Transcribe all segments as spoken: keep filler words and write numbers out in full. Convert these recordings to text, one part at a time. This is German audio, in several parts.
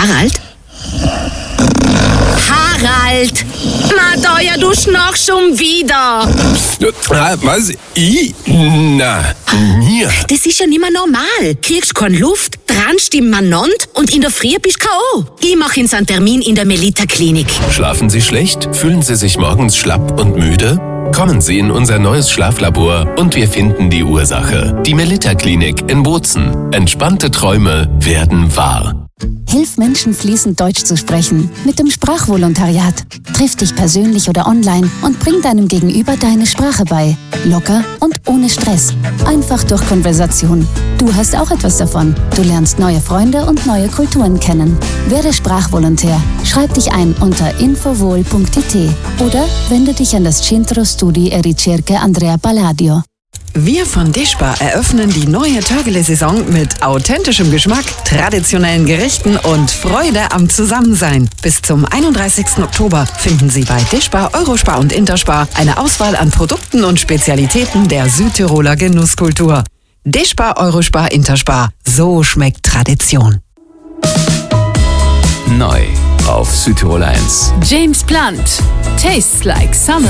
Harald? Harald! Madonna, du schnarchst schon wieder. Ah, was? Ich? Na, mir? Das ist ja nicht mehr normal. Kriegst keine Luft, dranst im Manont und in der Früh bist du K O Ich mache Ihnen einen Termin in der Melita-Klinik. Schlafen Sie schlecht? Fühlen Sie sich morgens schlapp und müde? Kommen Sie in unser neues Schlaflabor und wir finden die Ursache. Die Melita-Klinik in Bozen. Entspannte Träume werden wahr. Hilf Menschen fließend Deutsch zu sprechen mit dem Sprachvolontariat. Triff dich persönlich oder online und bring deinem Gegenüber deine Sprache bei. Locker und ohne Stress. Einfach durch Konversation. Du hast auch etwas davon. Du lernst neue Freunde und neue Kulturen kennen. Werde Sprachvolontär. Schreib dich ein unter infovol punkt i t oder wende dich an das Centro Studi e Ricerche Andrea Palladio. Wir von Dischbar eröffnen die neue Törgele-Saison mit authentischem Geschmack, traditionellen Gerichten und Freude am Zusammensein. Bis zum einunddreißigsten Oktober finden Sie bei Dischbar, Eurospar und Interspar eine Auswahl an Produkten und Spezialitäten der Südtiroler Genusskultur. Dischbar, Eurospar, Interspar. So schmeckt Tradition. Neu auf Südtirol eins. James Blunt. Tastes like summer.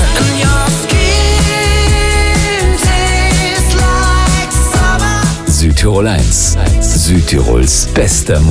Südtirol eins. Südtirols bester Musik.